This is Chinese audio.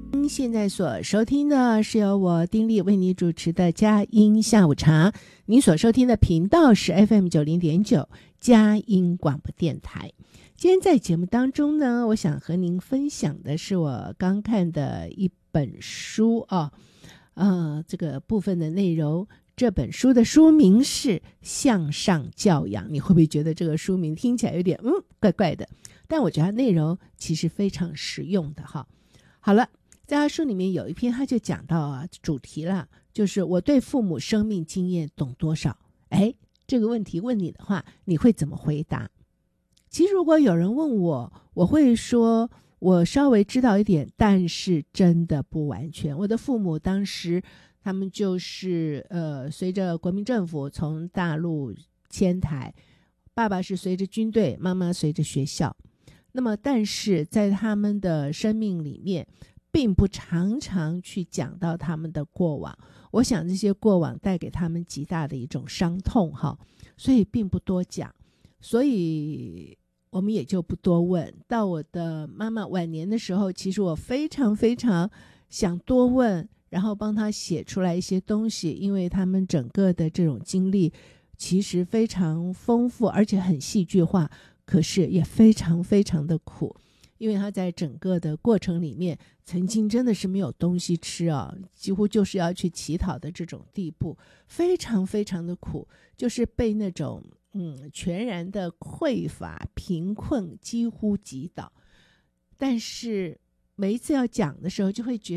现在所收听的是由我丁力为你主持的佳音下午茶，您所收听的频道是 FM90.9 佳音广播电台。今天在节目当中呢，我想和您分享的是我刚看的一本书这个部分的内容。这本书的书名是《向上教养》，你会不会觉得这个书名听起来有点怪怪的？但我觉得它内容其实非常实用的哈。好了，在他书里面有一篇，他就讲到主题了，就是我对父母生命经验懂多少？这个问题问你的话，你会怎么回答？其实如果有人问我，我会说我稍微知道一点，但是真的不完全。我的父母当时他们就是随着国民政府从大陆迁台，爸爸是随着军队，妈妈随着学校。那么但是在他们的生命里面并不常常去讲到他们的过往，我想这些过往带给他们极大的一种伤痛所以并不多讲，所以我们也就不多问。到我的妈妈晚年的时候，其实我非常非常想多问，然后帮她写出来一些东西，因为他们整个的这种经历其实非常丰富，而且很戏剧化，可是也非常非常的苦。因为他在整个的过程里面曾经真的是没有东西吃几乎就是要去乞讨的这种地步，非常非常的苦，就是被那种全然的匮乏贫困几乎击倒。但是每一次要讲的时候就会觉